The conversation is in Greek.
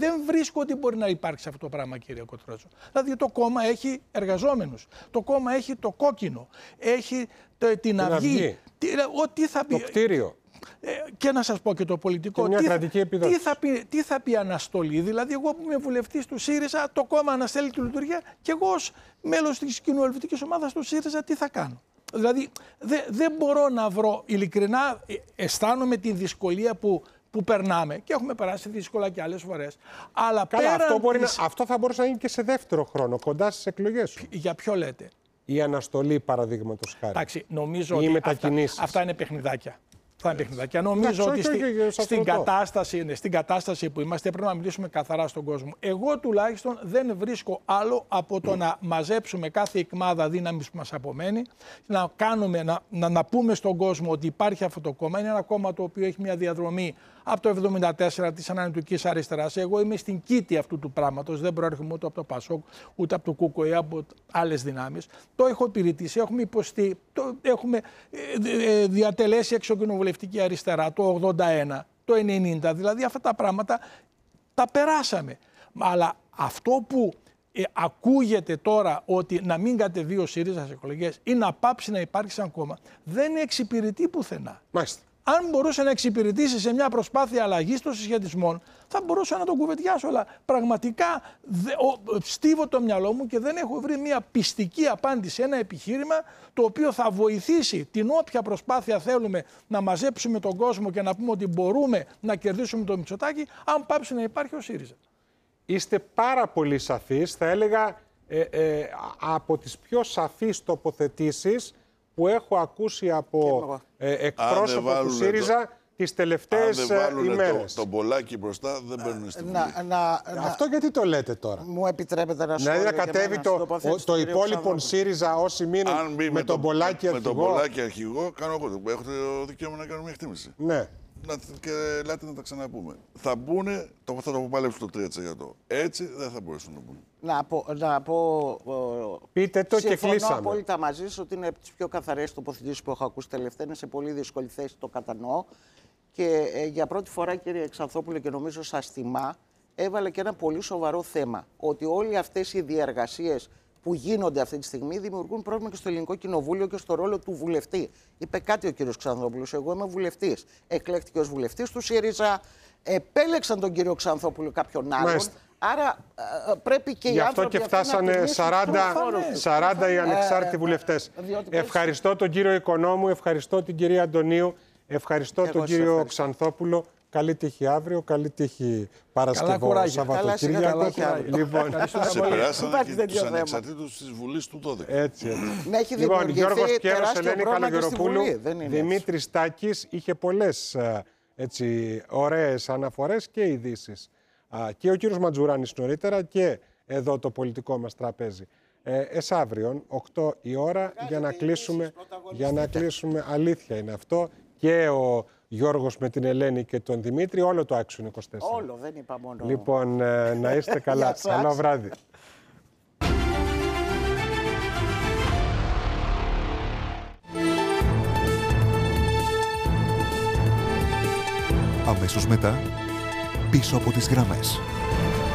Δεν βρίσκω ότι μπορεί να υπάρξει αυτό το πράγμα, κύριε Κοτρότσο. Δηλαδή το κόμμα έχει εργαζόμενους, το κόμμα έχει το κόκκινο, έχει την Αυγή. Τι θα πει... Το κτίριο. Και να σας πω και το πολιτικό, τι θα πει αναστολή. Δηλαδή εγώ που είμαι βουλευτής του ΣΥΡΙΖΑ, το κόμμα αναστέλει τη λειτουργία και εγώ ως μέλος της κοινοβουλευτικής ομάδας του ΣΥΡΙΖΑ τι θα κάνω. Δηλαδή δεν μπορώ να βρω, ειλικρινά αισθάνομαι τη δυσκολία που περνάμε και έχουμε περάσει δύσκολα και άλλες φορές. Αλλά καλά, αυτό θα μπορούσε να γίνει και σε δεύτερο χρόνο, κοντά στις εκλογές σου. Για ποιο λέτε? Η αναστολή, παραδείγματος χάρη. Εντάξει, νομίζω ότι αυτά είναι παιχνιδάκια. Νομίζω ότι στην κατάσταση που είμαστε πρέπει να μιλήσουμε καθαρά στον κόσμο. Εγώ τουλάχιστον δεν βρίσκω άλλο από το να μαζέψουμε κάθε εκμάδα δύναμης που μας απομένει, να πούμε στον κόσμο ότι υπάρχει αυτό το κόμμα. Είναι ένα κόμμα το οποίο έχει μια διαδρομή από το 1974 της ανανεωτικής αριστεράς. Εγώ είμαι στην κήτη αυτού του πράγματος. Δεν προέρχομαι ούτε από το ΠΑΣΟΚ, ούτε από το ΚΚΕ, από άλλες δυνάμεις. Το έχω υπηρετήσει, έχουμε υποστεί, έχουμε διατελέσει εξωκοινοβουλευτική αριστερά το 81, το 90. Δηλαδή αυτά τα πράγματα τα περάσαμε. Αλλά αυτό που ακούγεται τώρα ότι να μην κατεβεί ο ΣΥΡΙΖΑ σε εκλογές ή να πάψει να υπάρχει σαν κόμμα, δεν εξυπηρετεί πουθενά. Μάλιστα. Αν μπορούσε να εξυπηρετήσει σε μια προσπάθεια αλλαγής των συσχετισμών, θα μπορούσα να τον κουβεντιάσω. Αλλά πραγματικά στίβω το μυαλό μου και δεν έχω βρει μια πιστική απάντηση σε ένα επιχείρημα το οποίο θα βοηθήσει την όποια προσπάθεια θέλουμε να μαζέψουμε τον κόσμο και να πούμε ότι μπορούμε να κερδίσουμε το Μητσοτάκη, αν πάψει να υπάρχει ο ΣΥΡΙΖΑ. Είστε πάρα πολύ σαφείς, θα έλεγα από τις πιο σαφείς τοποθετήσεις που έχω ακούσει από εκπρόσωπο του ΣΥΡΙΖΑ τις τελευταίες ημέρες. Το μπολάκι μπροστά δεν παίρνουν στη Βουλή. Αυτό γιατί το λέτε τώρα? Μου επιτρέπετε να δηλαδή να κατέβει το υπόλοιπο ΣΥΡΙΖΑ όσοι μείνουν με τον μπολάκι αρχηγό. Με τον μπολάκι αρχηγό κάνω εγώ. Έχω το δικαίωμα να κάνω μια εκτίμηση. Ναι. Και ελάτε να τα ξαναπούμε. Θα μπουνε, θα το αποπαλέψουν το 3%. Έτσι δεν θα μπορέσουν να μπουν. Να πω πείτε το και κλείσαμε. Συμφωνώ απόλυτα μαζί σας ότι είναι από τις πιο καθαρές τοποθετήσεις που έχω ακούσει τελευταία. Είναι σε πολύ δύσκολη θέση, το κατανοώ. Και για πρώτη φορά, κύριε Ξανθόπουλε, και νομίζω σας θυμά, έβαλε και ένα πολύ σοβαρό θέμα. Ότι όλοι αυτές οι διεργασίες που γίνονται αυτή τη στιγμή δημιουργούν πρόβλημα και στο Ελληνικό Κοινοβούλιο και στο ρόλο του βουλευτή. Είπε κάτι ο κύριος Ξανθόπουλος. Εγώ είμαι βουλευτής. Εκλέχτηκε ως βουλευτής του ΣΥΡΙΖΑ. Επέλεξαν τον κύριο Ξανθόπουλο κάποιον άλλον. Μάλιστα. Άρα πρέπει και οι άνθρωποι. Γι' αυτό και φτάσανε 40 οι ανεξάρτητοι βουλευτές. Ευχαριστώ τον κύριο Οικονόμου, ευχαριστώ την κυρία Αντωνίου, ευχαριστώ τον κύριο Ξανθόπουλο. Καλή τύχη αύριο, καλή τύχη Παρασκευό, Σαββατοκύριακο. Λοιπόν, σε περάσανε και τους ανεξαρτήτους της Βουλής του 12. Έτσι. Λοιπόν, Γιώργος Κέρος, Ελένη Καλογεροπούλου, Δημήτρης Τάκης, είχε πολλές ωραίες αναφορές και ειδήσεις. Και ο κύριος Ματζουράνης νωρίτερα και εδώ το πολιτικό μας τραπέζι. Εσαύριον, 8 η ώρα, για να κλείσουμε, αλήθεια είναι αυτό, και ο Γιώργος με την Ελένη και τον Δημήτρη, όλο το Άξιον 24. Όλο, δεν είπα μόνο. Λοιπόν, να είστε καλά. Καλό βράδυ. Αμέσως μετά, πίσω από τις γραμμές.